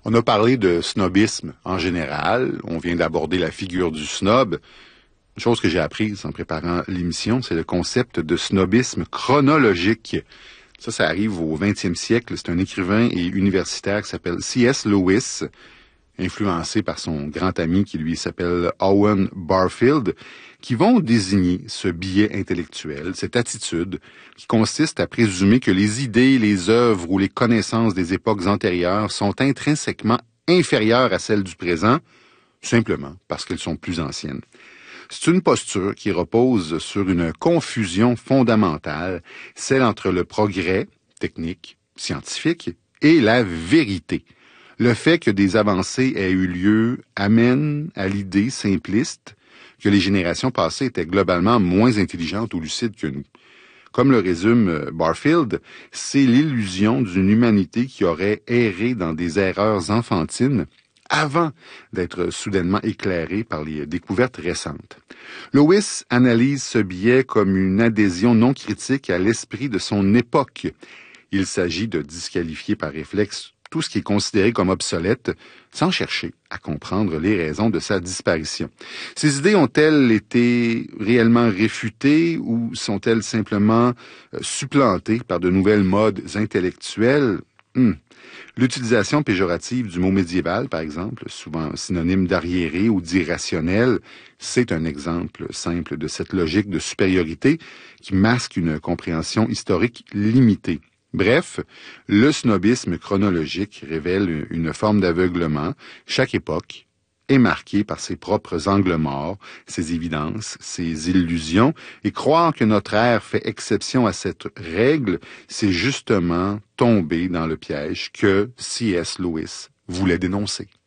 On a parlé de snobisme en général. On vient d'aborder la figure du snob. Une chose que j'ai apprise en préparant l'émission, c'est le concept de snobisme chronologique. Ça arrive au 20e siècle. C'est un écrivain et universitaire qui s'appelle C.S. Lewis, influencé par son grand ami qui lui s'appelle Owen Barfield, qui vont désigner ce biais intellectuel, cette attitude qui consiste à présumer que les idées, les œuvres ou les connaissances des époques antérieures sont intrinsèquement inférieures à celles du présent, simplement parce qu'elles sont plus anciennes. C'est une posture qui repose sur une confusion fondamentale, celle entre le progrès technique, scientifique, et la vérité. Le fait que des avancées aient eu lieu amène à l'idée simpliste que les générations passées étaient globalement moins intelligentes ou lucides que nous. Comme le résume Barfield, c'est l'illusion d'une humanité qui aurait erré dans des erreurs enfantines avant d'être soudainement éclairée par les découvertes récentes. Lewis analyse ce biais comme une adhésion non critique à l'esprit de son époque. Il s'agit de disqualifier par réflexe tout ce qui est considéré comme obsolète, sans chercher à comprendre les raisons de sa disparition. Ces idées ont-elles été réellement réfutées ou sont-elles simplement supplantées par de nouvelles modes intellectuelles? L'utilisation péjorative du mot médiéval, par exemple, souvent synonyme d'arriéré ou d'irrationnel, c'est un exemple simple de cette logique de supériorité qui masque une compréhension historique limitée. Bref, le snobisme chronologique révèle une forme d'aveuglement. Chaque époque est marquée par ses propres angles morts, ses évidences, ses illusions, et croire que notre ère fait exception à cette règle, c'est justement tomber dans le piège que C.S. Lewis voulait dénoncer.